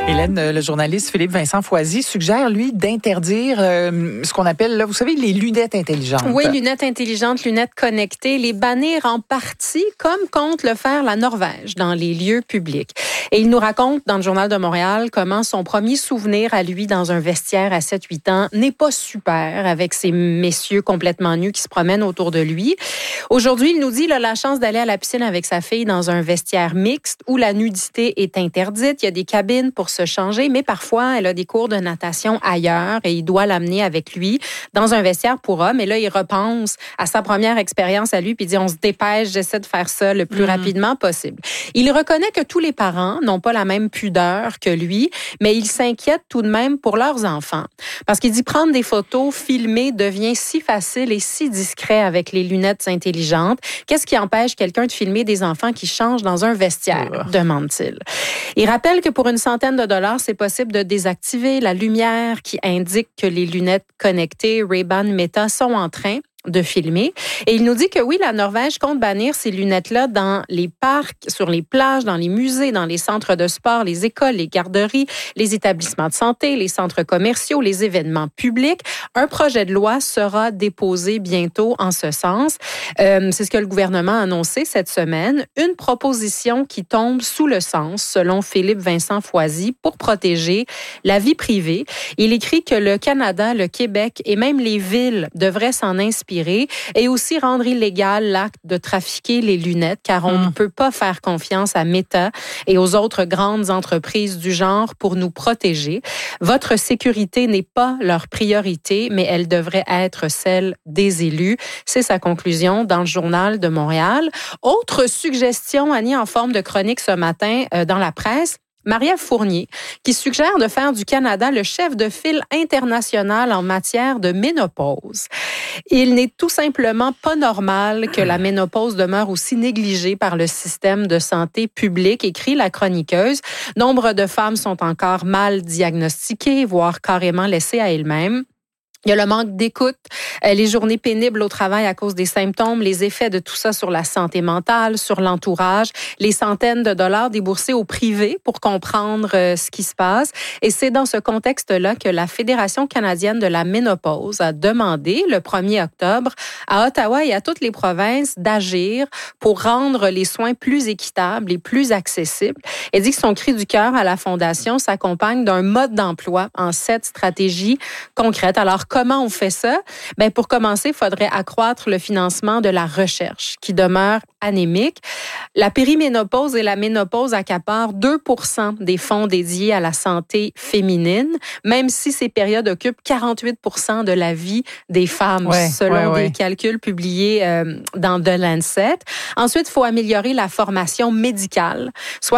Hélène, le journaliste Philippe Vincent Foisy suggère, lui, d'interdire ce qu'on appelle, là, vous savez, les lunettes intelligentes. Oui, lunettes intelligentes, lunettes connectées, les bannir en partie, comme compte le faire la Norvège dans les lieux publics. Et il nous raconte dans le Journal de Montréal comment son premier souvenir à lui dans un vestiaire à 7-8 ans n'est pas super avec ces messieurs complètement nus qui se promènent autour de lui. Aujourd'hui, il nous dit qu'il a la chance d'aller à la piscine avec sa fille dans un vestiaire mixte où la nudité est interdite. Il y a des cabines pour se changer, mais parfois, elle a des cours de natation ailleurs et il doit l'amener avec lui dans un vestiaire pour hommes. Et là, il repense à sa première expérience à lui puis il dit, on se dépêche, j'essaie de faire ça le plus rapidement possible. Il reconnaît que tous les parents n'ont pas la même pudeur que lui, mais il s'inquiète tout de même pour leurs enfants. Parce qu'il dit, prendre des photos, filmer devient si facile et si discret avec les lunettes intelligentes. Qu'est-ce qui empêche quelqu'un de filmer des enfants qui changent dans un vestiaire, demande-t-il. Il rappelle que pour une centaine de dollars, c'est possible de désactiver la lumière qui indique que les lunettes connectées Ray-Ban Meta sont en train de filmer. Et il nous dit que oui, la Norvège compte bannir ces lunettes-là dans les parcs, sur les plages, dans les musées, dans les centres de sport, les écoles, les garderies, les établissements de santé, les centres commerciaux, les événements publics. Un projet de loi sera déposé bientôt en ce sens. C'est ce que le gouvernement a annoncé cette semaine. Une proposition qui tombe sous le sens, selon Philippe Vincent Foisy, pour protéger la vie privée. Il écrit que le Canada, le Québec et même les villes devraient s'en inspirer et aussi rendre illégal l'acte de trafiquer les lunettes, car on ne peut pas faire confiance à Meta et aux autres grandes entreprises du genre pour nous protéger. Votre sécurité n'est pas leur priorité, mais elle devrait être celle des élus. C'est sa conclusion dans le Journal de Montréal. Autre suggestion, Annie, en forme de chronique ce matin dans la presse, Marie-Ève Fournier, qui suggère de faire du Canada le chef de file international en matière de ménopause. Il n'est tout simplement pas normal que la ménopause demeure aussi négligée par le système de santé public, écrit la chroniqueuse. Nombre de femmes sont encore mal diagnostiquées, voire carrément laissées à elles-mêmes. Il y a le manque d'écoute, les journées pénibles au travail à cause des symptômes, les effets de tout ça sur la santé mentale, sur l'entourage, les centaines de dollars déboursés au privé pour comprendre ce qui se passe. Et c'est dans ce contexte-là que la Fédération canadienne de la ménopause a demandé le 1er octobre à Ottawa et à toutes les provinces d'agir pour rendre les soins plus équitables et plus accessibles. Elle dit que son cri du cœur à la Fondation s'accompagne d'un mode d'emploi en 7 stratégies concrètes. Alors, comment on fait ça? Bien, pour commencer, il faudrait accroître le financement de la recherche qui demeure anémique. La périménopause et la ménopause accaparent 2% des fonds dédiés à la santé féminine, même si ces périodes occupent 48% de la vie des femmes, selon des calculs publiés dans The Lancet. Ensuite, il faut améliorer la formation médicale.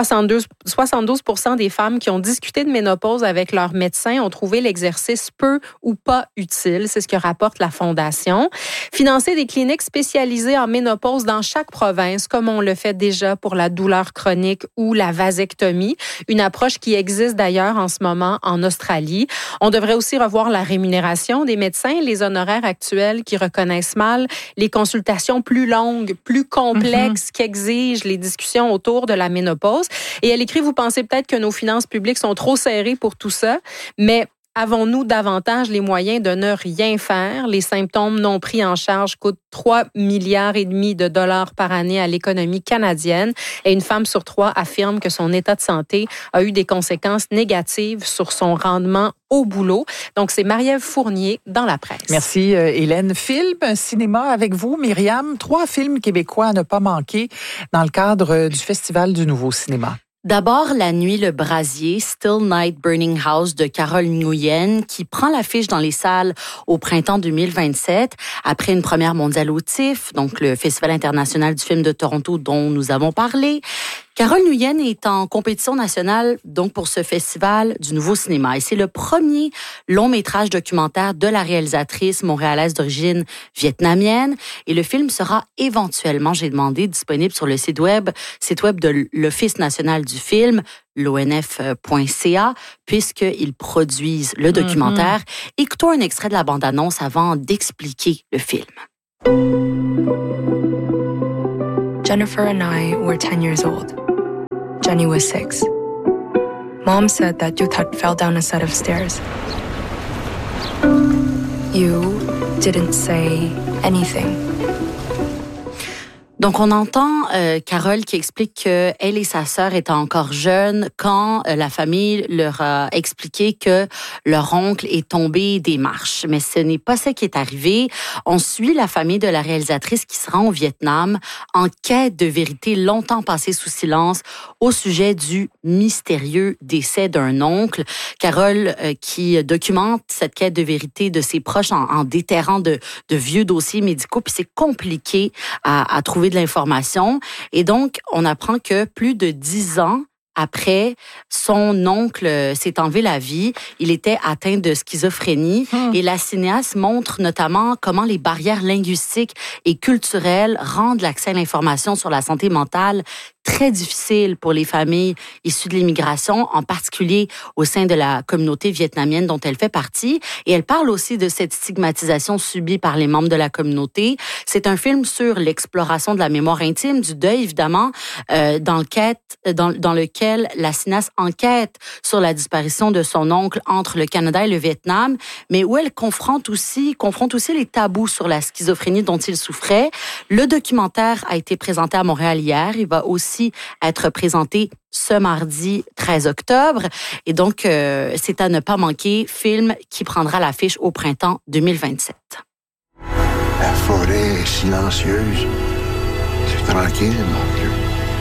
72% des femmes qui ont discuté de ménopause avec leur médecin ont trouvé l'exercice peu ou pas utile. C'est ce que rapporte la Fondation. Financer des cliniques spécialisées en ménopause dans chaque province, comme on le fait déjà pour la douleur chronique ou la vasectomie, une approche qui existe d'ailleurs en ce moment en Australie. On devrait aussi revoir la rémunération des médecins, les honoraires actuels qui reconnaissent mal les consultations plus longues, plus complexes qu'exigent les discussions autour de la ménopause. Et elle écrit, vous pensez peut-être que nos finances publiques sont trop serrées pour tout ça, mais avons-nous davantage les moyens de ne rien faire? Les symptômes non pris en charge coûtent 3,5 milliards de dollars par année à l'économie canadienne. Et une femme sur 3 affirme que son état de santé a eu des conséquences négatives sur son rendement au boulot. Donc, c'est Marie-Ève Fournier dans la presse. Merci, Hélène. Film, cinéma avec vous, Myriam. 3 films québécois à ne pas manquer dans le cadre du Festival du Nouveau Cinéma. D'abord, La Nuit, le Brasier, Still Night Burning House de Carole Nguyen, qui prend l'affiche dans les salles au printemps 2027, après une première mondiale au TIFF, donc le Festival international du film de Toronto dont nous avons parlé. Carole Nguyen est en compétition nationale donc pour ce festival du Nouveau Cinéma. Et c'est le premier long-métrage documentaire de la réalisatrice montréalaise d'origine vietnamienne. Et le film sera éventuellement, j'ai demandé, disponible sur le site web de l'Office national du film, l'ONF.ca, puisqu'ils produisent le documentaire. Écoutons un extrait de la bande-annonce avant d'expliquer le film. Jennifer and I were 10 years old. Jenny was 6. Mom said that Yutat fell down a set of stairs. You didn't say anything. Donc, on entend Carole qui explique qu'elle et sa sœur étaient encore jeunes quand la famille leur a expliqué que leur oncle est tombé des marches. Mais ce n'est pas ce qui est arrivé. On suit la famille de la réalisatrice qui se rend au Vietnam en quête de vérité longtemps passée sous silence au sujet du mystérieux décès d'un oncle. Carole qui documente cette quête de vérité de ses proches en déterrant de vieux dossiers médicaux. Puis c'est compliqué à trouver de l'information. Et donc, on apprend que plus de 10 ans après, son oncle s'est enlevé la vie. Il était atteint de schizophrénie. Et la cinéaste montre notamment comment les barrières linguistiques et culturelles rendent l'accès à l'information sur la santé mentale très difficile pour les familles issues de l'immigration, en particulier au sein de la communauté vietnamienne dont elle fait partie. Et elle parle aussi de cette stigmatisation subie par les membres de la communauté. C'est un film sur l'exploration de la mémoire intime, du deuil, évidemment, dans lequel la cinéaste enquête sur la disparition de son oncle entre le Canada et le Vietnam, mais où elle confronte aussi les tabous sur la schizophrénie dont il souffrait. Le documentaire a été présenté à Montréal hier. Il va aussi être présenté ce mardi 13 octobre. Et donc, c'est à ne pas manquer, film qui prendra l'affiche au printemps 2027. La forêt est silencieuse. C'est tranquille, mon Dieu.